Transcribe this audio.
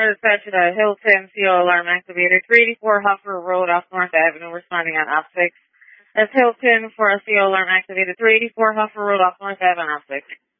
Dispatch to the Hilton CO alarm activated. 384 Huffer Road off North Avenue, responding on op 6. That's Hilton for a CO alarm activated. 384 Huffer Road off North Avenue, op 6.